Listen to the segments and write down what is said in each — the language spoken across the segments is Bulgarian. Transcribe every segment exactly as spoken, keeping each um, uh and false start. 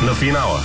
на финала.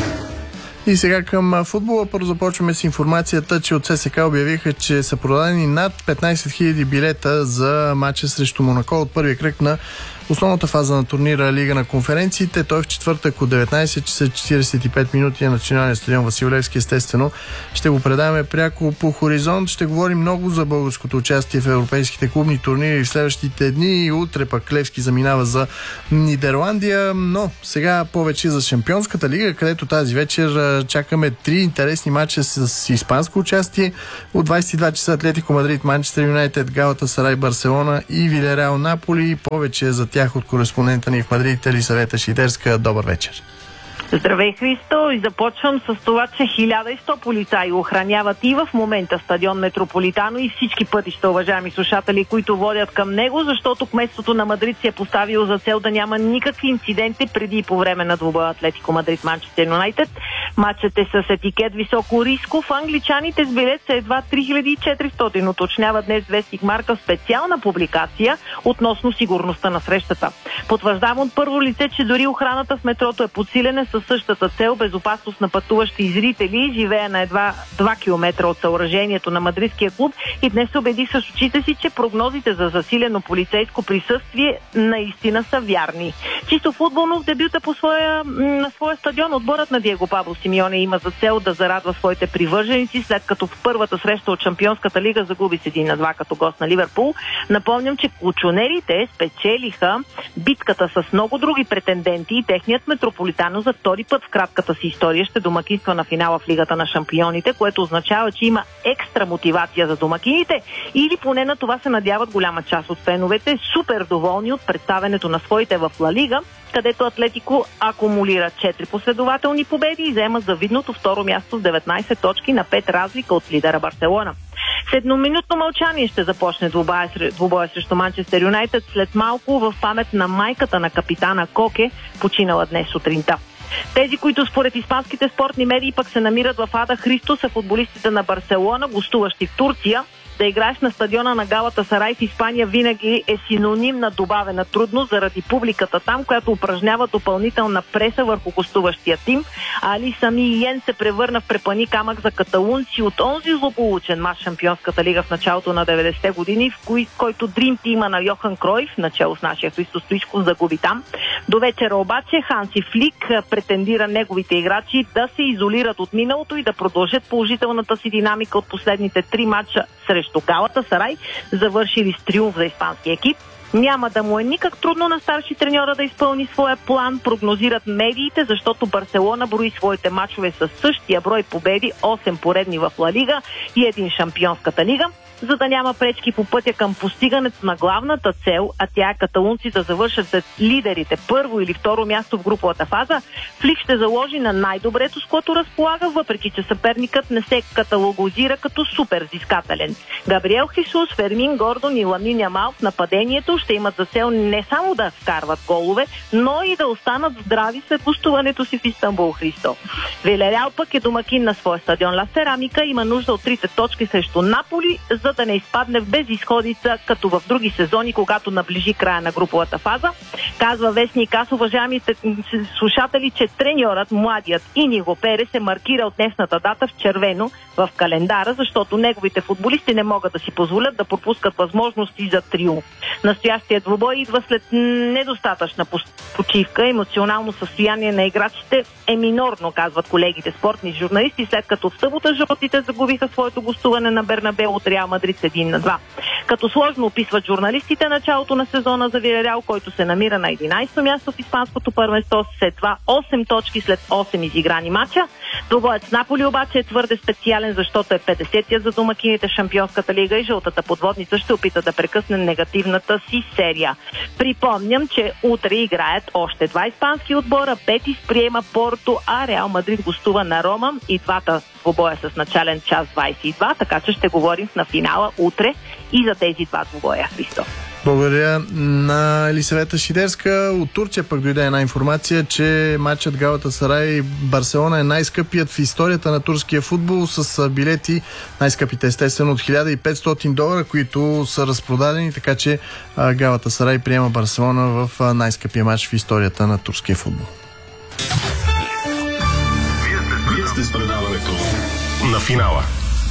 И сега към футбола. Първо започваме с информацията, че от ЦСКА обявиха, че са продадени над петнайсет хиляди билета за матча срещу Монако от първия кръг на основната фаза на турнира Лига на конференциите. Той в четвъртък от деветнайсет часа четирийсет и пет минути на националния стадион Васил Левски. Естествено ще го предаваме пряко по Хоризонт. Ще говорим много за българското участие в европейските клубни турнири в следващите дни. И утре пък Левски заминава за Нидерландия. Но сега повече за Шампионската лига, където тази вечер чакаме три интересни матча с испанско участие. От двайсет и два часа Атлетико Мадрид, Манчестър Юнайтед, Галатасарай, Барселона и Вилереал, Наполи. Повече за тях от кореспондента ни в Мадрид, Елисавета Шидерска. Добър вечер. Здравей, Христо, и започвам с това, че хиляда и сто полицаи охраняват и в момента стадион Метрополитано и всички пътища, уважаеми слушатели, които водят към него, защото кметството на Мадрид се е поставило за цел да няма никакви инциденти преди и по време на двубоя Атлетико Мадрид Манчестър Юнайтед. Матчът е с етикет високо рисков. Англичаните с билет са едва три хиляди и четиристотин, уточнява днес вестник Марка в специална публикация относно сигурността на срещата. Потвърждава от първо лице, че дори охраната в метрото е подсилена със същата цел, безопасност на пътуващи и зрители. Живее на едва два километра от съоръжението на мадридския клуб и днес се убеди с очите си, че прогнозите за засилено полицейско присъствие наистина са вярни. Чисто футболно в дебюта по своя, на своя стадион отборът на Диего Пабло Симеоне има за цел да зарадва своите привърженици, след като в първата среща от Шампионската лига загуби с един на два като гост на Ливърпул. Напомням, че колчонерите спечелиха битката с много други претенденти и техният Метрополитано за втори път в кратката си история ще домакинства на финала в Лигата на шампионите, което означава, че има екстра мотивация за домакините, или поне на това се надяват голяма част от феновете, супер доволни от представенето на своите в Ла Лига, където Атлетико акумулира четири последователни победи и взема завидното второ място с деветнайсет точки на пет разлика от лидера Барселона. С едноминутно мълчание ще започне двубоя, двубоя срещу Манчестър Юнайтед след малко в памет на майката на капитана Коке, починала днес сутринта. Тези, които според испанските спортни медии пък се намират в Ада Христо, са футболистите на Барселона, гостуващи в Турция. Да играеш на стадиона на Галатасарай в Испания винаги е синоним на добавена трудност заради публиката там, която упражнява допълнителна преса върху гостуващия тим. Али Сами Йен се превърна в препъни камък за каталунци от онзи злополучен мач Шампионската лига в началото на деветдесетте години, в кой, който Дрим тима на Йохан Кройф, начало с нашия Христо Стоичков, загуби там. До вечера обаче Ханси Флик претендира неговите играчи да се изолират от миналото и да продължат положителната си динамика от последните три матча срещу Галатасарай, завършили с триумф за испанския екип. Няма да му е никак трудно на старши треньора да изпълни своя план, прогнозират медиите, защото Барселона брои своите мачове със същия брой победи, осем поредни в Ла Лига и един Шампионската лига. За да няма пречки по пътя към постигането на главната цел, а тя е каталунци да завършат след лидерите първо или второ място в груповата фаза, Флик ще заложи на най-добрето, с което разполага, въпреки че съперникът не се каталогизира като супер взискателен. Габриел Хесус, Фермин Гордон и Ламин Ямал в нападението ще имат за цел не само да вкарват голове, но и да останат здрави след гостуването си в Истанбул, Христо. Вилереал пък е домакин на своя стадион Ла Серамика, има нужда от трите точки срещу Наполи, за да не изпадне в безизходица, като в други сезони, когато наближи края на груповата фаза. Казва вестник АС, уважаемите слушатели, че треньорът, младият Иниго Перес, е маркирал днесната дата в червено в календара, защото неговите футболисти не могат да си позволят да пропускат възможности за триумф. Настоящият двубой идва след недостатъчна почивка. Емоционално състояние на играчите е минорно, казват колегите спортни журналисти, след като в събота жълтите загубиха своето гостуване на Бернабеу от Реал Мадрид с един на два. Като сложно описват журналистите началото на сезона за Вилереал, който се намира на единайсето място в испанското първенство с едва осем точки след осем изиграни мача. Двубоят с Наполи обаче е твърде специален, защото е петдесетия за домакините Шампионската лига и жълтата подводница ще опита да прекъсне негативната си серия. Припомням, че утре играят още два испански отбора. Бетис приема Порто, а Реал Мадрид гостува на Рома и двата двубоя с начален час двайсет и два, така че ще говорим на финала утре и за тези два двубоя, Христо. Благодаря на Елисавета Шидерска. От Турция пък дойде една информация, че матчът Галатасарай Барселона е най-скъпият в историята на турския футбол, с билети, най-скъпите естествено, от хиляда и петстотин долара, които са разпродадени, така че Галатасарай приема Барселона в най-скъпия матч в историята на турския футбол. сте с предаването на финала.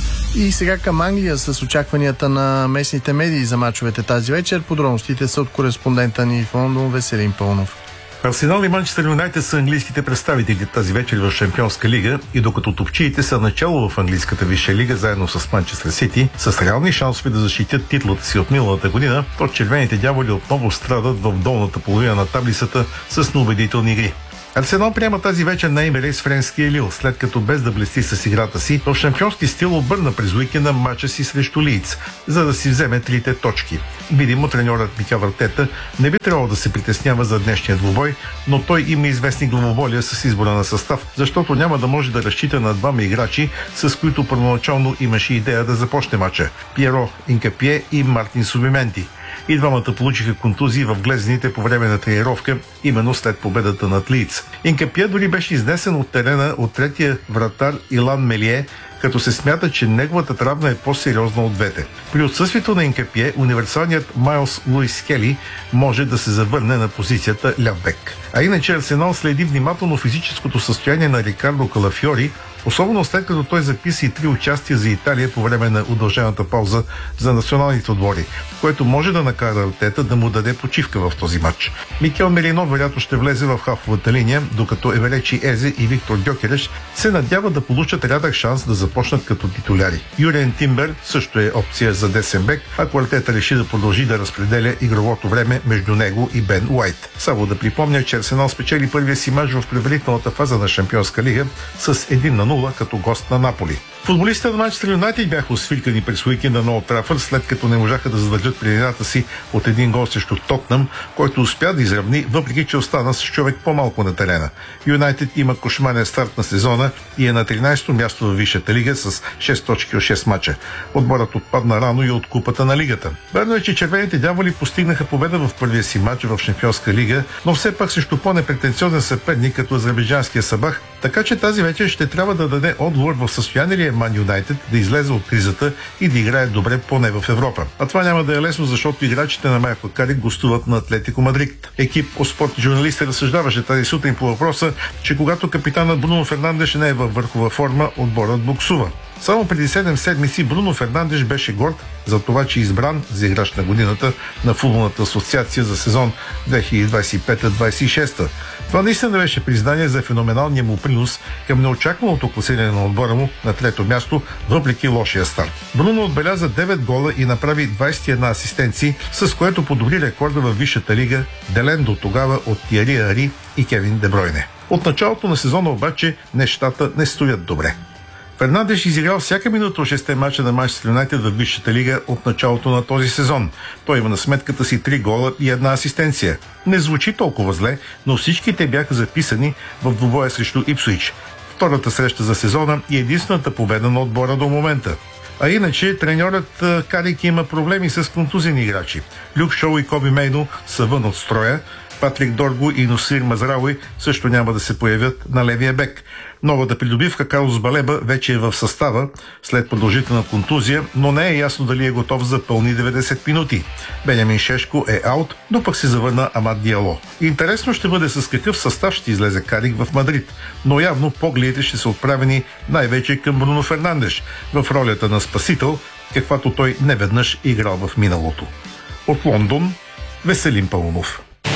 И сега към Англия с очакванията на местните медии за мачовете тази вечер. Подробностите са от кореспондента ни в Лондон Веселин Пълнов. Арсенал и Манчестър Юнайтед са английските представители тази вечер в Шампионска лига и докато топчиите са начало в английската висша лига заедно с Манчестър Сити, с реални шансове да защитят титлата си от миналата година, то червените дяволи отново страдат в долната половина на таблицата с неубедителни игри. Арсенал приема тази вечер на Емирейс с френския Лил, след като без да блести с играта си, в шампионски стил обърна през уикенда матча си срещу Лийдс, за да си вземе трите точки. Видимо, треньорът Микел Артета не би трябвало да се притеснява за днешния двубой, но той има известни главоболия с избора на състав, защото няма да може да разчита на двама играчи, с които първоначално имаше идея да започне матча – Пиеро Инкапие и Мартин Субименти. И двамата получиха контузии в глезените по време на тренировка, именно след победата над Лийдс. Инкапие дори беше изнесен от терена от третия вратар Илан Мелие, като се смята, че неговата травма е по-сериозна от двете. При отсъствието на Инкапие, универсалният Майлс Луис Кели може да се завърне на позицията ляв бек. А иначе Арсенал следи внимателно физическото състояние на Рикардо Калафиори, особено след като той записа и три участия за Италия по време на удължената пауза за националните отбори, което може да накара Артета да му даде почивка в този матч. Микел Мерино вероятно ще влезе в хафовата линия, докато Еверечи Езе и Виктор Гьокереш се надяват да получат рядък шанс да започнат като титуляри. Юриен Тимбер също е опция за десен бек, ако Артета реши да продължи да разпределя игровото време между него и Бен Уайт. Само да припомня, че Арсенал спечели първия си мач в предварителната фаза на Шампионска лига с един на нула като гост на Наполи. Футболистите на Манчестър Юнайтед бяха освиркани през уикенда на Олд Трафърд, след като не можаха да задържат предината си от един гол срещу Тотнъм, който успя да изравни, въпреки че остана с човек по-малко на терена. Юнайтед има кошмарен старт на сезона и е на тринайсето място в Висшата лига с шест точки от шест мача. Отборът отпадна рано и от купата на лигата. Верно е, че червените дяволи постигнаха победа в първия си матч в Шампионска лига, но все пак срещу по-непретенциозен съперник като азербайджанския Сабах, така че тази вечер ще трябва да даде отговор в състояние ли е Ман Юнайтед да излезе от кризата и да играе добре поне в Европа. А това няма да е лесно, защото играчите на Майкъл Карик гостуват на Атлетико Мадрид. Екип от спортни журналисти разсъждаваше тази сутрин по въпроса, че когато капитанът Бруно Фернандеш не е във върхова форма, отборът буксува. Само преди седем седмици Бруно Фернандеш беше горд за това, че е избран за играч на годината на футболната асоциация за сезон две хиляди двадесет и пета двадесет и шеста. Това наистина беше признание за феноменалния му принос към неочакваното класиране на отбора му на трето място, въпреки лошия старт. Бруно отбеляза девет гола и направи двадесет и една асистенции, с което подобри рекорда във Висшата лига, делен до тогава от Тиери Ари и Кевин Де Бройне. От началото на сезона обаче нещата не стоят добре. Фернандеш изиграл всяка минута от шесте мача на Манчестър Юнайтед в Висшата лига от началото на този сезон. Той има на сметката си три гола и една асистенция. Не звучи толкова зле, но всички те бяха записани в двубоя срещу Ипсуич. Втората среща за сезона и единствената победа на отбора до момента. А иначе треньорът Карик има проблеми с контузени играчи. Люк Шоу и Коби Мейно са вън от строя. Патрик Дорго и Носир Мазрауи също няма да се появят на левия бек. Новата придобивка Карлос Балеба вече е в състава след продължителна контузия, но не е ясно дали е готов за пълни деветдесет минути. Бенямин Шешко е аут, но пък се завърна Амад Диало. Интересно ще бъде с какъв състав ще излезе Карик в Мадрид, но явно погледите ще са отправени най-вече към Бруно Фернандеш в ролята на спасител, каквато той неведнъж играл в миналото. От Лондон, Веселин Пълнов.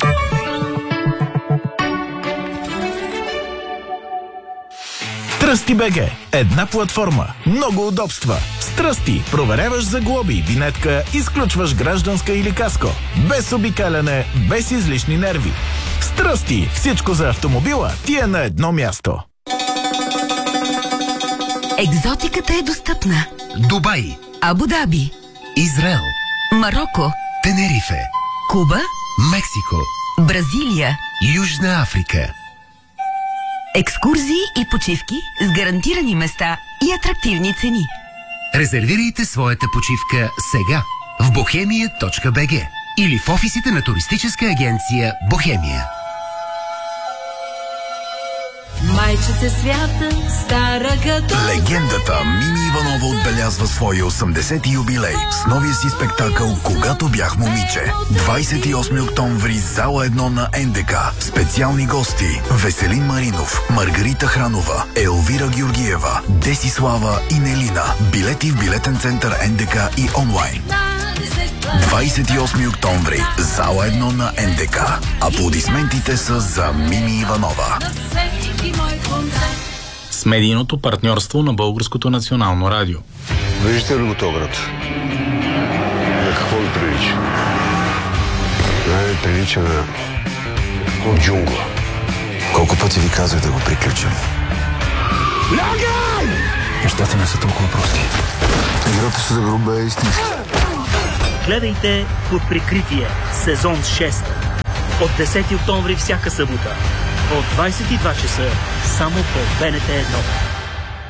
Тръсти БГ. Една платформа. Много удобства. С Тръсти проверяваш за глоби, винетка, изключваш гражданска или каско. Без обикаляне, без излишни нерви. С Тръсти всичко за автомобила ти е на едно място. Екзотиката е достъпна. Дубай, Абу Даби, Израел, Мароко, Тенерифе, Куба, Мексико, Бразилия, Южна Африка. Екскурзии и почивки с гарантирани места и атрактивни цени. Резервирайте своята почивка сега в бохемия точка би джи или в офисите на туристическа агенция Бохемия. Майчице свята, стара като... Легендата Мими Иванова отбелязва своя осемдесети юбилей с новия си спектакъл "Когато бях момиче". двадесет и осми октомври, зала едно на Ен Де Ка. Специални гости: Веселин Маринов, Маргарита Хранова, Елвира Георгиева, Десислава и Нелина. Билети в билетен център Ен Де Ка и онлайн. двадесет и осми октомври, зала едно на Ен Де Ка. Аплодисментите са за Мими Иванова. С медийното партньорство на Българското национално радио. Виждате ли го този град? На какво ви прилича? Не прилича на джунгла. Колко пъти ви казах да го приключим? Лягай! Нещата не са толкова прости. Играта ще загрубе е истински. Гледайте "Под прикритие", сезон шест. От десети октомври всяка събота. От двадесет и два часа. Само по Б Н Т едно.